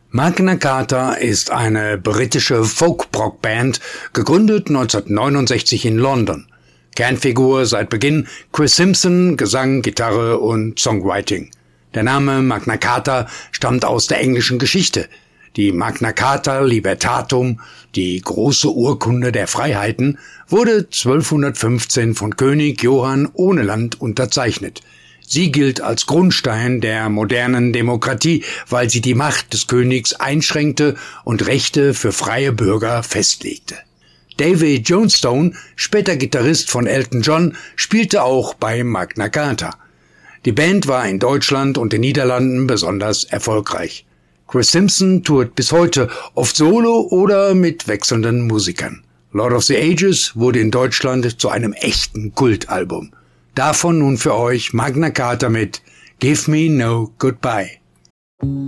Magna Carta ist eine britische Folk-Rock-Band, gegründet 1969 in London. Kernfigur seit Beginn Chris Simpson, Gesang, Gitarre und Songwriting. Der Name Magna Carta stammt aus der englischen Geschichte. Die Magna Carta Libertatum, die große Urkunde der Freiheiten, wurde 1215 von König Johann ohne Land unterzeichnet. Sie gilt als Grundstein der modernen Demokratie, weil sie die Macht des Königs einschränkte und Rechte für freie Bürger festlegte. Davy Jones-Stone, später Gitarrist von Elton John, spielte auch bei Magna Carta. Die Band war in Deutschland und den Niederlanden besonders erfolgreich. Chris Simpson tourt bis heute, oft solo oder mit wechselnden Musikern. Lord of the Ages wurde in Deutschland zu einem echten Kultalbum. Davon nun für euch Magna Carta mit Give Me No Goodbye.